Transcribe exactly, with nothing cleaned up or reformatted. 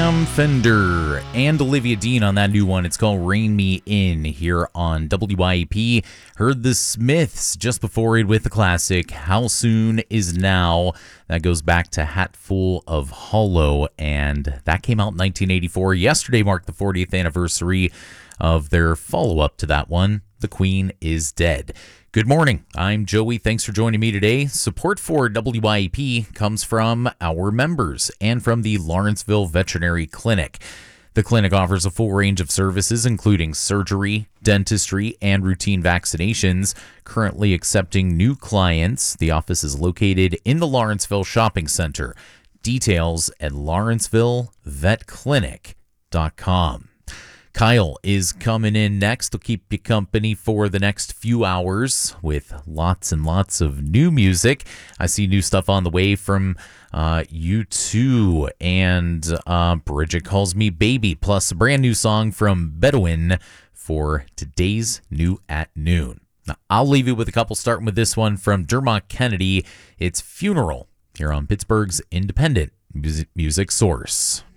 Sam Fender and Olivia Dean on that new one. It's called Rain Me In here on W I E P. Heard the Smiths just before it with the classic How Soon Is Now. That goes back to Hatful of Hollow, and that came out in nineteen eighty-four. Yesterday marked the fortieth anniversary of their follow-up to that one, The Queen Is Dead. Good morning. I'm Joey. Thanks for joining me today. Support for W I E P comes from our members and from the Lawrenceville Veterinary Clinic. The clinic offers a full range of services, including surgery, dentistry, and routine vaccinations. Currently accepting new clients. The office is located in the Lawrenceville Shopping Center. Details at lawrenceville vet clinic dot com. Kyle is coming in next. He'll keep you company for the next few hours with lots and lots of new music. I see new stuff on the way from uh, U two and uh, Bridget Calls Me Baby, plus a brand new song from Bedouin for today's New at Noon. Now, I'll leave you with a couple, starting with this one from Dermot Kennedy. It's Funeral here on Pittsburgh's independent music, music source.